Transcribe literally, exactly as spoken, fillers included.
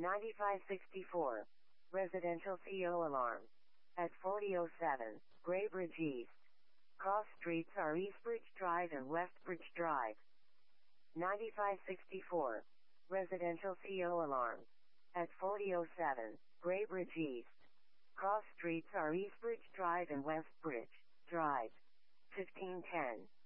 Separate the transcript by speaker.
Speaker 1: ninety-five sixty-four. Residential C O alarm. At forty oh seven, Graybridge East. Cross streets are Eastbridge Drive and Westbridge Drive. ninety-five sixty-four. Residential C O alarm. At forty oh seven, Graybridge East. Cross streets are Eastbridge Drive and Westbridge Drive. fifteen ten.